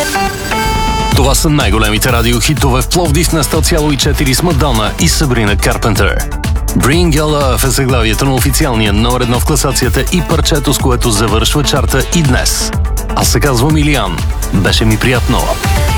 Това са най-големите радиохитове в Пловдив на 100,4 с Мадона и Сабрина Карпентър. Bring Your Love е заглавието на официалния номер 1 в класацията и парчето, с което завършва чарта и днес. Аз се казвам Илиян. Беше ми приятно.